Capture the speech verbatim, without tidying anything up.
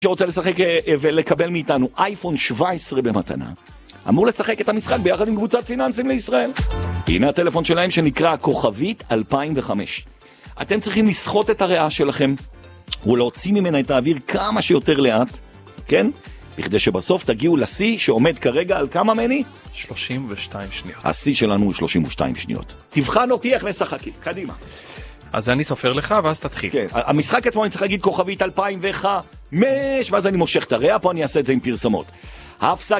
שרוצה לשחק ולקבל מאיתנו אייפון שבע עשרה במתנה, אמור לשחק את המשחק ביחד עם קבוצת פיננסים לישראל. הנה הטלפון שלהם שנקרא כוכבית אלפיים וחמש. אתם צריכים לסחוט את הריאה שלכם ולהוציא ממנה את האוויר כמה שיותר לאט, כן? בכדי שבסוף תגיעו לשיא שעומד כרגע על כמה מני? שלושים ושתיים שניות. השיא שלנו הוא שלושים ושתיים שניות. תבחן אותי איך לשחקים, קדימה. אז אני סופר לך ואז תתחיל. כן, המשחק עצמו אני צריך להגיד כוכבית אלפיים וחמש, ואז אני מושך את הריאה, פה אני אעשה את זה עם פרסמות. הפסקה